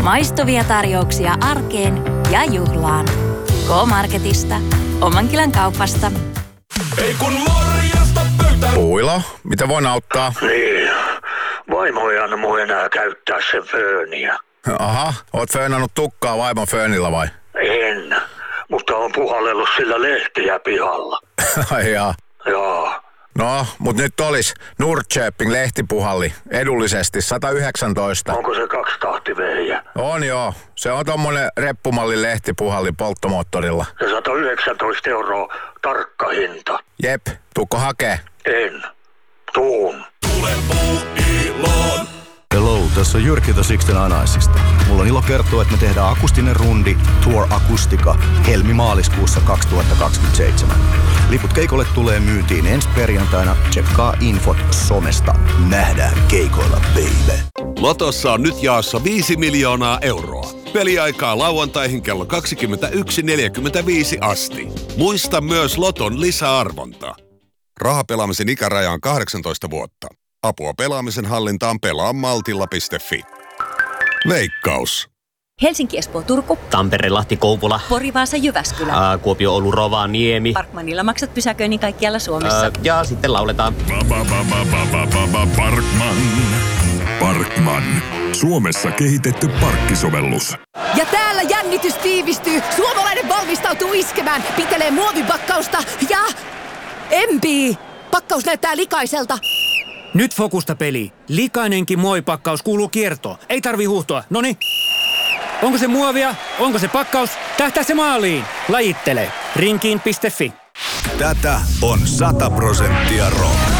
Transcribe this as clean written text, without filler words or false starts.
Maistuvia tarjouksia arkeen ja juhlaan. K-Marketista. Omankylän kaupasta. Ei kun morjesta pöytään. Puilo, mitä voin auttaa? Niin, vaimo ei anna mun enää käyttää sen fööniä. Aha, oot föönannut tukkaa vaimon föönillä vai? En, mutta on puhallellut sillä lehtiä pihalla. Ai jaa. Joo. No, mut nyt olis Nordköping lehtipuhalli edullisesti 119. Onko se 2-tahtivehjä? On joo. Se on tommonen reppumallin lehtipuhalli polttomoottorilla. Ja 119 € tarkka hinta. Jep, tuukko hakee? En. Tuun. Tule Puuiloon. Hello, tässä on Jyrki The Sixten Anaisista. Mulla on ilo kertoa, että me tehdään akustinen rundi Tour Akustika helmi-maaliskuussa 2027. Liput keikolle tulee myyntiin ensi perjantaina. Tsekkaa infot somesta. Nähdään keikoilla, baby. Lotossa on nyt jaossa 5 miljoonaa euroa. Peliaikaa lauantaihin kello 21.45 asti. Muista myös Loton lisäarvonta. Rahapelaamisen ikäraja on 18 vuotta. Apua pelaamisen hallintaan pelaa maltilla.fi. Veikkaus. Helsinki, Espoo, Turku. Tampere, Lahti, Kouvola. Pori, Vaasa, Jyväskylä. Kuopio, Oulu, Rovaniemi. Parkmanilla maksat pysäköinnin kaikkialla Suomessa. Ja sitten lauletaan. Parkman. Suomessa kehitetty parkkisovellus. Ja täällä jännitys tiivistyy. Suomalainen valmistautuu iskemään. Pitelee muovipakkausta ja empii. Pakkaus näyttää likaiselta. Nyt fokusta peli. Likainenkin muovipakkaus kuuluu kiertoon. Ei tarvi huuhtoa. Noniin. Onko se muovia? Onko se pakkaus? Tähtää se maaliin. Lajittele. Rinkiin.fi. Tätä on 100% rock.